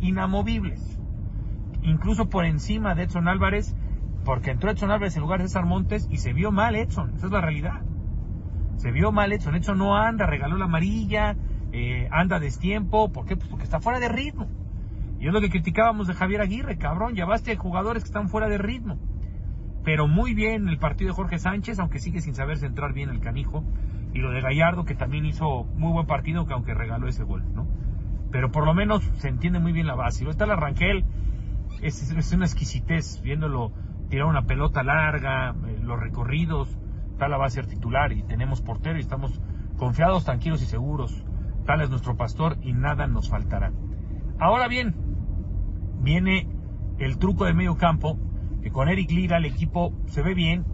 inamovibles, incluso por encima de Edson Álvarez, porque entró Edson Álvarez en lugar de César Montes y se vio mal Edson, esa es la realidad. Se vio mal Edson no anda, regaló la amarilla, anda a destiempo. ¿Por qué? Pues porque está fuera de ritmo. Y es lo que criticábamos de Javier Aguirre, cabrón, ya basta de jugadores que están fuera de ritmo. Pero muy bien el partido de Jorge Sánchez, aunque sigue sin saber centrar bien el canijo. Y lo de Gallardo, que también hizo muy buen partido, que aunque regaló ese gol, ¿no? Pero por lo menos se entiende muy bien la base. Y luego está la Rangel, es una exquisitez viéndolo tirar una pelota larga, los recorridos. Tal va a ser titular y tenemos portero y estamos confiados, tranquilos y seguros. Tal es nuestro pastor y nada nos faltará. Ahora bien, viene el truco de medio campo, que con Eric Lira el equipo se ve bien,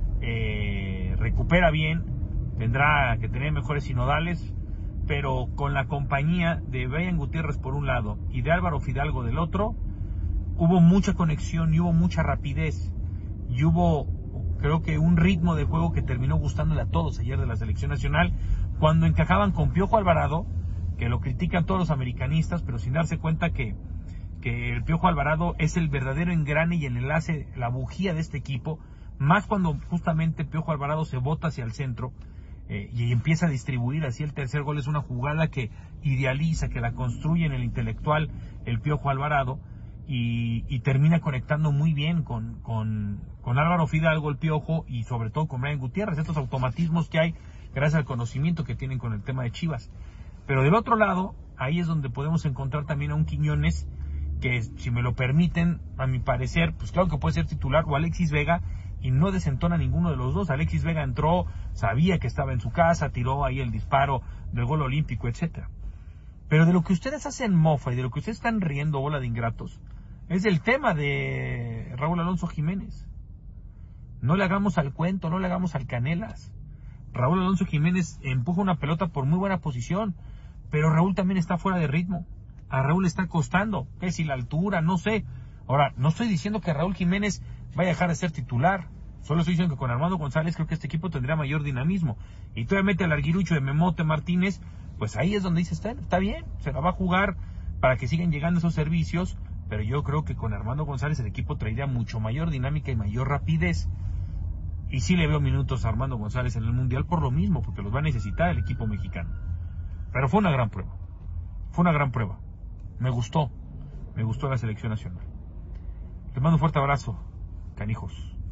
recupera bien, tendrá que tener mejores sinodales, pero con la compañía de Brian Gutiérrez por un lado y de Álvaro Fidalgo del otro, hubo mucha conexión y hubo mucha rapidez y hubo, creo que, un ritmo de juego que terminó gustándole a todos ayer de la selección nacional, cuando encajaban con Piojo Alvarado, que lo critican todos los americanistas, pero sin darse cuenta que el Piojo Alvarado es el verdadero engrane y el enlace, la bujía de este equipo, más cuando justamente Piojo Alvarado se bota hacia el centro y empieza a distribuir. Así el tercer gol es una jugada que idealiza, que la construye en el intelectual el Piojo Alvarado, y termina conectando muy bien con Álvaro Fidalgo, el Piojo, y sobre todo con Brian Gutiérrez, estos automatismos que hay gracias al conocimiento que tienen con el tema de Chivas. Pero del otro lado, ahí es donde podemos encontrar también a un Quiñones, que si me lo permiten, a mi parecer, pues claro que puede ser titular, o Alexis Vega, y no desentona ninguno de los dos. Alexis Vega entró, sabía que estaba en su casa, tiró ahí el disparo del gol olímpico, etcétera. Pero de lo que ustedes hacen mofa y de lo que ustedes están riendo, bola de ingratos, es el tema de Raúl Alonso Jiménez. No le hagamos al cuento, no le hagamos al canelas. Raúl Alonso Jiménez empuja una pelota por muy buena posición, pero Raúl también está fuera de ritmo. A Raúl le está costando, que si la altura, no sé. Ahora, no estoy diciendo que Raúl Jiménez vaya a dejar de ser titular, solo estoy diciendo que con Armando González creo que este equipo tendrá mayor dinamismo. Y todavía mete al arguirucho de Memote Martínez, pues ahí es donde dice, está bien, se la va a jugar para que sigan llegando esos servicios, pero yo creo que con Armando González el equipo traería mucho mayor dinámica y mayor rapidez. Y sí le veo minutos a Armando González en el Mundial por lo mismo, porque los va a necesitar el equipo mexicano. Pero fue una gran prueba. Me gustó la selección nacional. Les mando un fuerte abrazo, canijos.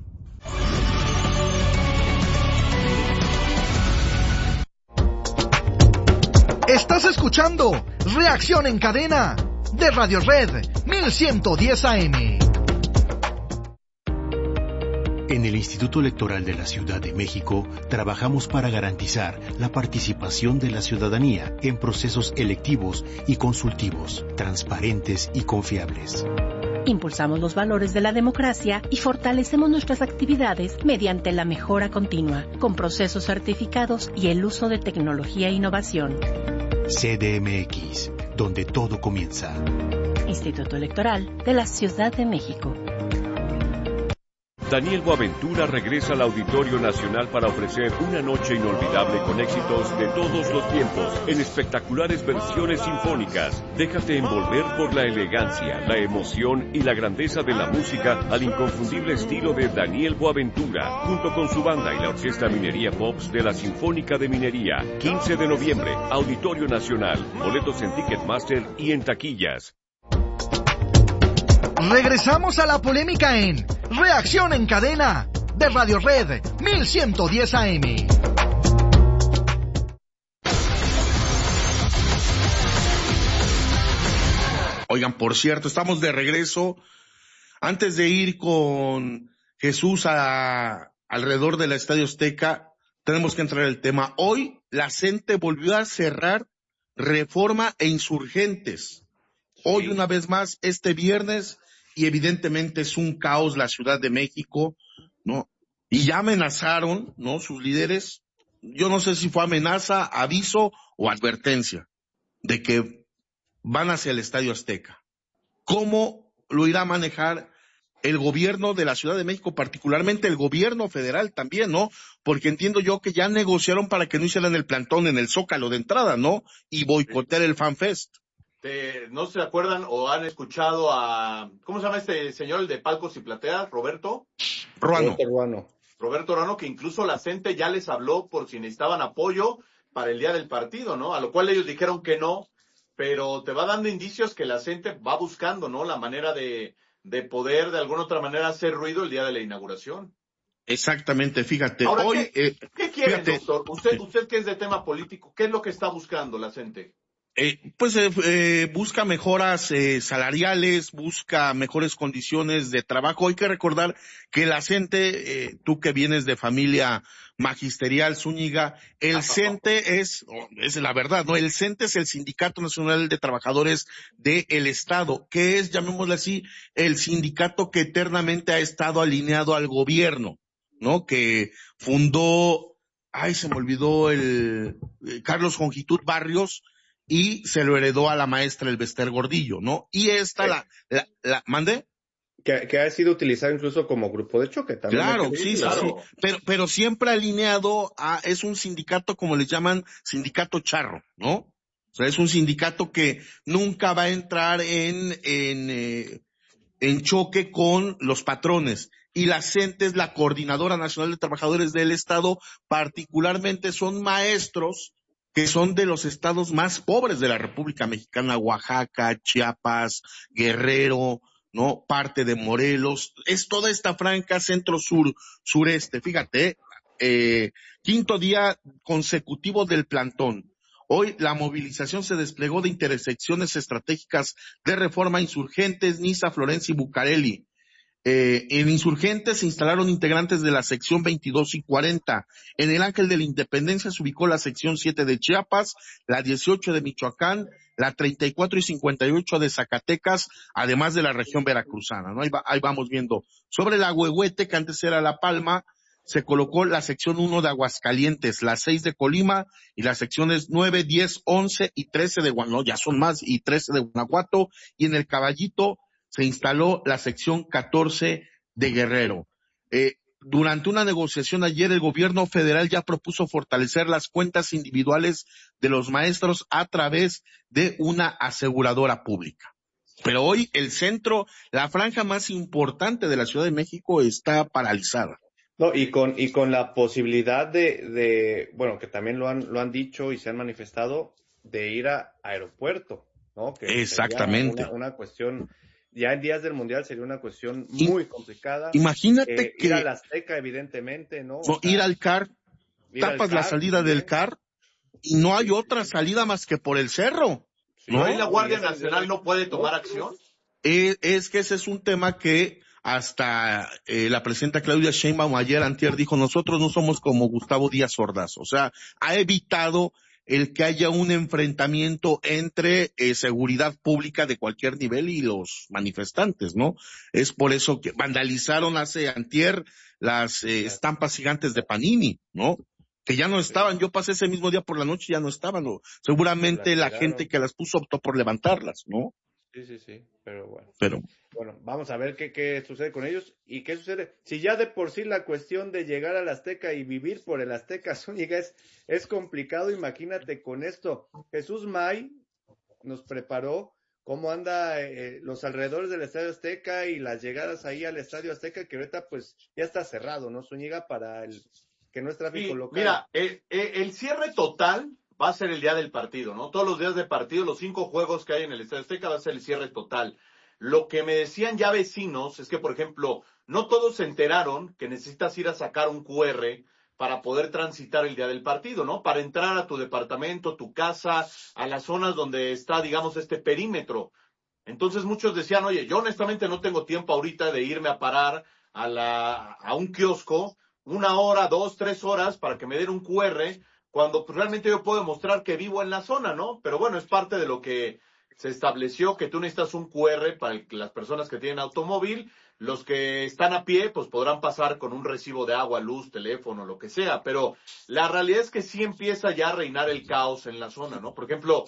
Estás escuchando Reacción en Cadena de Radio Red 1110 AM. En el Instituto Electoral de la Ciudad de México trabajamos para garantizar la participación de la ciudadanía en procesos electivos y consultivos, transparentes y confiables. Impulsamos los valores de la democracia y fortalecemos nuestras actividades mediante la mejora continua, con procesos certificados y el uso de tecnología e innovación. CDMX, donde todo comienza. Instituto Electoral de la Ciudad de México. Daniel Boaventura regresa al Auditorio Nacional para ofrecer una noche inolvidable con éxitos de todos los tiempos, en espectaculares versiones sinfónicas. Déjate envolver por la elegancia, la emoción y la grandeza de la música al inconfundible estilo de Daniel Boaventura, junto con su banda y la Orquesta Minería Pops de la Sinfónica de Minería. 15 de noviembre, Auditorio Nacional. Boletos en Ticketmaster y en taquillas. Regresamos a la polémica en Reacción en Cadena de Radio Red 1110 AM. Oigan, por cierto, estamos de regreso. Antes de ir con Jesús alrededor del Estadio Azteca, tenemos que entrar al tema. Hoy la CENTE volvió a cerrar Reforma e Insurgentes. Hoy una vez más, este viernes, y evidentemente es un caos la Ciudad de México, ¿no? Y ya amenazaron, ¿no? Sus líderes, yo no sé si fue amenaza, aviso o advertencia, de que van hacia el Estadio Azteca. ¿Cómo lo irá a manejar el gobierno de la Ciudad de México, particularmente el gobierno federal también, ¿no? Porque entiendo yo que ya negociaron para que no hicieran el plantón en el Zócalo de entrada, ¿no? Y boicotear el FanFest. ¿No se acuerdan o han escuchado a, ¿cómo se llama este señor, el de Palcos y Plateas? Roberto Ruano, que incluso la gente ya les habló por si necesitaban apoyo para el día del partido, ¿no? A lo cual ellos dijeron que no, pero te va dando indicios que la gente va buscando, ¿no? La manera de poder de alguna otra manera hacer ruido el día de la inauguración. Exactamente, fíjate. Ahora, hoy, ¿qué quiere, fíjate, doctor? Usted que es de tema político, ¿qué es lo que está buscando la gente? Busca mejoras salariales, busca mejores condiciones de trabajo. Hay que recordar que la CENTE, tú que vienes de familia magisterial, Zúñiga, el CENTE es la verdad, ¿no? El CENTE es el Sindicato Nacional de Trabajadores del Estado, que es, llamémosle así, el sindicato que eternamente ha estado alineado al gobierno, ¿no? Que fundó, se me olvidó Carlos Jongitud Barrios, y se lo heredó a la maestra Elbester Gordillo, ¿no? Y esta, ¿mande? Que ha sido utilizado incluso como grupo de choque también. Claro, sí. Pero siempre alineado es un sindicato, como les llaman, sindicato charro, ¿no? O sea, es un sindicato que nunca va a entrar en choque con los patrones. Y la CENTE es la Coordinadora Nacional de Trabajadores del Estado, particularmente son maestros que son de los estados más pobres de la República Mexicana, Oaxaca, Chiapas, Guerrero, ¿no? Parte de Morelos, es toda esta franja centro-sur, sureste. Fíjate, quinto día consecutivo del plantón. Hoy la movilización se desplegó de intersecciones estratégicas de Reforma, Insurgentes, Niza, Florencia y Bucareli. En Insurgentes se instalaron integrantes de la sección 22 y 40. En el Ángel de la Independencia se ubicó la sección 7 de Chiapas, la 18 de Michoacán, la 34 y 58 de Zacatecas, además de la región veracruzana, ¿no? Ahí vamos viendo. Sobre la Huehuete, que antes era La Palma, se colocó la sección 1 de Aguascalientes, la 6 de Colima y las secciones 9, 10, 11 y 13 de Guanajuato, ya son más, y 13 de Guanajuato, y en el Caballito se instaló la sección 14 de Guerrero. Durante una negociación ayer, el gobierno federal ya propuso fortalecer las cuentas individuales de los maestros a través de una aseguradora pública. Pero hoy el centro, la franja más importante de la Ciudad de México está paralizada. No, y con la posibilidad bueno, que también lo han dicho y se han manifestado, de ir a aeropuerto, ¿no? Que exactamente. Una cuestión. Ya en días del Mundial sería una cuestión muy complicada. Imagínate que ir al Azteca, evidentemente, ¿no? Ir al CAR, tapas la salida del CAR y no hay otra salida más que por el cerro. ¿No? ¿Y la Guardia Nacional no puede tomar acción? Es que ese es un tema que hasta la presidenta Claudia Sheinbaum antier dijo, nosotros no somos como Gustavo Díaz Ordaz. O sea, ha evitado el que haya un enfrentamiento entre seguridad pública de cualquier nivel y los manifestantes, ¿no? Es por eso que vandalizaron antier las estampas gigantes de Panini, ¿no? Que ya no estaban, yo pasé ese mismo día por la noche y ya no estaban, ¿no? Seguramente la gente que las puso optó por levantarlas, ¿no? Sí, pero bueno. Bueno, vamos a ver qué sucede con ellos y qué sucede. Si ya de por sí la cuestión de llegar al Azteca y vivir por el Azteca, Zúñiga, es complicado, imagínate con esto. Jesús May nos preparó cómo anda los alrededores del Estadio Azteca y las llegadas ahí al Estadio Azteca, que ahorita pues ya está cerrado, ¿no, Zúñiga? Para que no es tráfico local. Mira, el cierre total va a ser el día del partido, ¿no? Todos los días de partido, los 5 juegos que hay en el Estadio Azteca va a ser el cierre total. Lo que me decían ya vecinos es que, por ejemplo, no todos se enteraron que necesitas ir a sacar un QR para poder transitar el día del partido, ¿no? Para entrar a tu departamento, tu casa, a las zonas donde está, digamos, este perímetro. Entonces muchos decían, oye, yo honestamente no tengo tiempo ahorita de irme a parar a un kiosco 1 hora, 2, 3 horas para que me den un QR, cuando pues, realmente yo puedo demostrar que vivo en la zona, ¿no? Pero bueno, es parte de lo que se estableció, que tú necesitas un QR para las personas que tienen automóvil. Los que están a pie, pues podrán pasar con un recibo de agua, luz, teléfono, lo que sea. Pero la realidad es que sí empieza ya a reinar el caos en la zona, ¿no? Por ejemplo,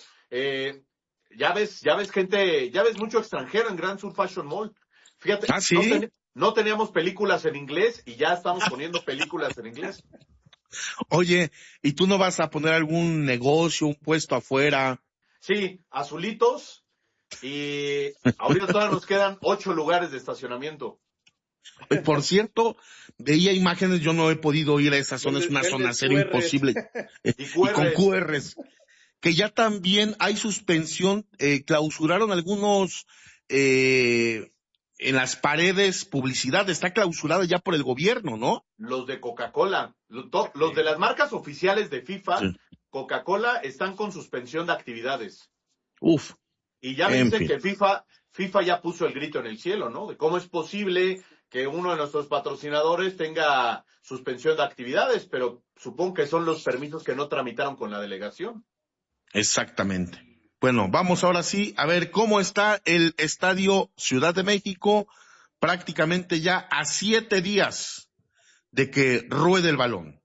ya ves gente, ya ves mucho extranjero en Grand Sur Fashion Mall. Fíjate, ¿sí? No teníamos películas en inglés y ya estamos poniendo películas en inglés. Oye, ¿y tú no vas a poner algún negocio, un puesto afuera? Sí, Azulitos Y ahorita todavía nos quedan 8 lugares de estacionamiento. Por cierto, veía imágenes, yo no he podido ir a esa zona, es una zona cero imposible. Y con QRs. Que ya también hay suspensión, clausuraron algunos en las paredes publicidad, está clausurada ya por el gobierno, ¿no? Los de Coca-Cola, los de las marcas oficiales de FIFA, sí. Coca-Cola están con suspensión de actividades. Uf. Y ya me dicen que FIFA ya puso el grito en el cielo, ¿no? De cómo es posible que uno de nuestros patrocinadores tenga suspensión de actividades, pero supongo que son los permisos que no tramitaron con la delegación. Exactamente. Bueno, vamos ahora sí a ver cómo está el Estadio Ciudad de México, prácticamente ya a 7 días de que ruede el balón.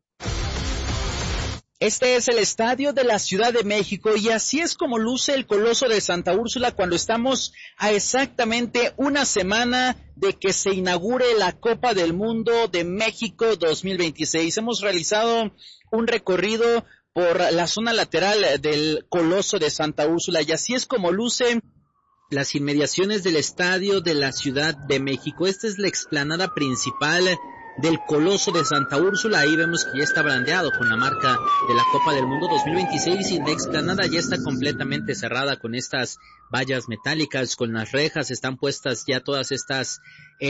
Este es el Estadio de la Ciudad de México y así es como luce el Coloso de Santa Úrsula cuando estamos a exactamente una semana de que se inaugure la Copa del Mundo de México 2026. Hemos realizado un recorrido por la zona lateral del Coloso de Santa Úrsula y así es como luce las inmediaciones del Estadio de la Ciudad de México. Esta es la explanada principal del Coloso de Santa Úrsula. Ahí vemos que ya está brandeado con la marca de la Copa del Mundo 2026 y la explanada ya está completamente cerrada con estas vallas metálicas, con las rejas, están puestas ya todas estas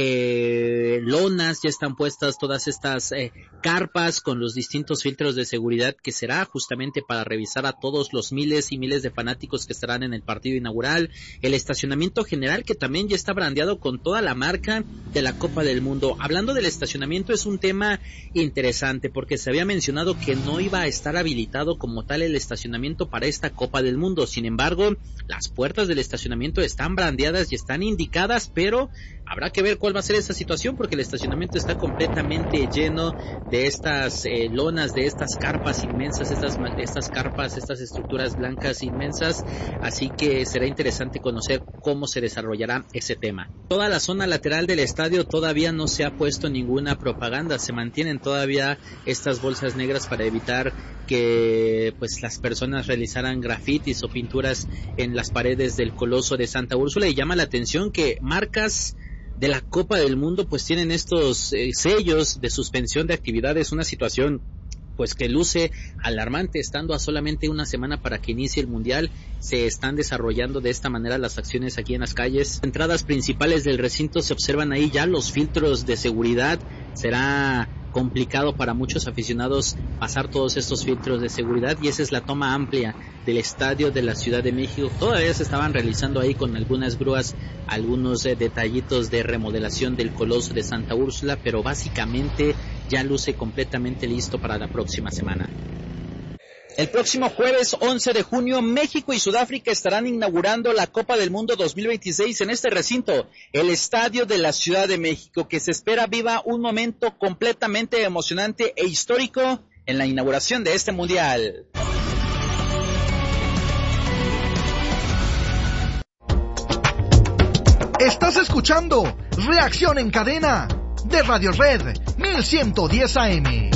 lonas, ya están puestas todas estas carpas con los distintos filtros de seguridad que será justamente para revisar a todos los miles y miles de fanáticos que estarán en el partido inaugural. El estacionamiento general que también ya está brandeado con toda la marca de la Copa del Mundo. Hablando del estacionamiento, es un tema interesante porque se había mencionado que no iba a estar habilitado como tal el estacionamiento para esta Copa del Mundo. Sin embargo, las puertas del estacionamiento están brandeadas y están indicadas, pero habrá que ver cuál va a ser esa situación porque el estacionamiento está completamente lleno de estas lonas, de estas carpas inmensas, estas carpas, estas estructuras blancas inmensas, así que será interesante conocer cómo se desarrollará ese tema. Toda la zona lateral del estadio todavía no se ha puesto ninguna propaganda, se mantienen todavía estas bolsas negras para evitar que pues las personas realizaran grafitis o pinturas en las paredes del Coloso de Santa Úrsula, y llama la atención que marcas de la Copa del Mundo pues tienen estos sellos de suspensión de actividades, una situación pues que luce alarmante, estando a solamente una semana para que inicie el Mundial. Se están desarrollando de esta manera las acciones aquí en las calles. Entradas principales del recinto se observan ahí ya los filtros de seguridad. Será complicado para muchos aficionados pasar todos estos filtros de seguridad, y esa es la toma amplia del Estadio de la Ciudad de México. Todavía se estaban realizando ahí con algunas grúas algunos detallitos de remodelación del Coloso de Santa Úrsula, pero básicamente ya luce completamente listo para la próxima semana. El próximo jueves 11 de junio, México y Sudáfrica estarán inaugurando la Copa del Mundo 2026 en este recinto, el Estadio de la Ciudad de México, que se espera viva un momento completamente emocionante e histórico en la inauguración de este Mundial. Estás escuchando Reacción en Cadena de Radio Red 1110 AM.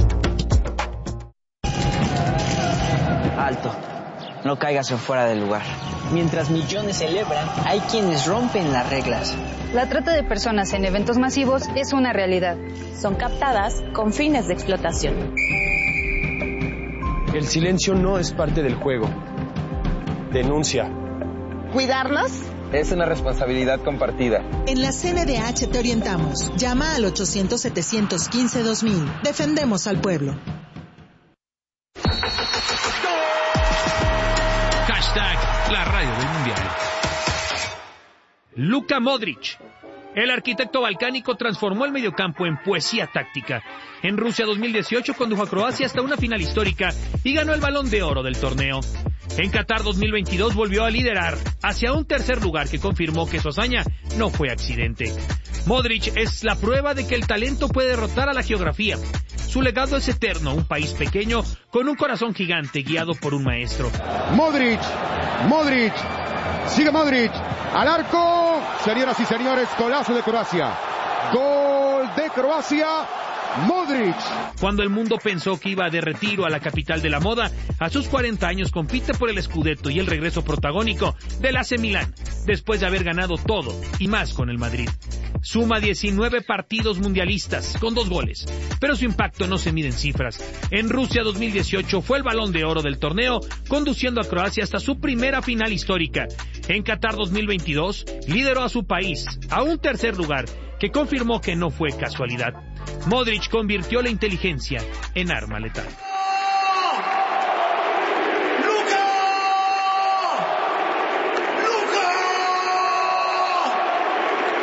Alto, no caigas en fuera del lugar. Mientras millones celebran, hay quienes rompen las reglas. La trata de personas en eventos masivos es una realidad. Son captadas con fines de explotación. El silencio no es parte del juego. Denuncia. ¿Cuidarnos? Es una responsabilidad compartida. En la CNDH te orientamos. Llama al 800-715-2000. Defendemos al pueblo. La radio del Mundial. Luka Modric. El arquitecto balcánico transformó el mediocampo en poesía táctica. En Rusia 2018 condujo a Croacia hasta una final histórica y ganó el Balón de Oro del torneo. En Qatar 2022 volvió a liderar hacia un tercer lugar que confirmó que su hazaña no fue accidente. Modric es la prueba de que el talento puede derrotar a la geografía. Su legado es eterno, un país pequeño con un corazón gigante guiado por un maestro. Modric, sigue Modric, al arco, señoras y señores, golazo de Croacia, gol de Croacia, Modric. Cuando el mundo pensó que iba de retiro a la capital de la moda, a sus 40 años compite por el Scudetto y el regreso protagónico del AC Milán. después de haber ganado todo y más con el Madrid. Suma 19 partidos mundialistas con 2 goles, pero su impacto no se mide en cifras. En Rusia 2018 fue el Balón de Oro del torneo, conduciendo a Croacia hasta su primera final histórica. En Qatar 2022 lideró a su país a un tercer lugar, que confirmó que no fue casualidad. Modric convirtió la inteligencia en arma letal.